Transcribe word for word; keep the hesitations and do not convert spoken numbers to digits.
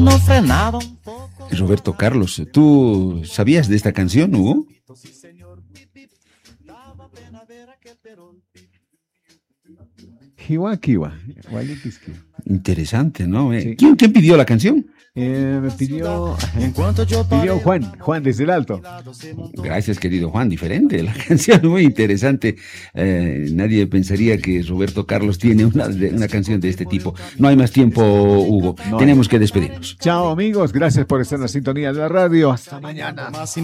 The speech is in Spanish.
Roberto Carlos, ¿tú sabías de esta canción, Hugo? Kiwa, kiwa. Guayikisqui. Interesante, ¿no? Eh, Sí. ¿Quién, quién pidió la canción? Eh, me pidió, pidió Juan, Juan desde el Alto. Gracias, querido Juan. Diferente, la canción muy interesante. Eh, nadie pensaría que Roberto Carlos tiene una, de- una canción de este tipo. No hay más tiempo, Hugo. No hay. Tenemos que despedirnos. Chao amigos, gracias por estar en la sintonía de la radio. Hasta mañana.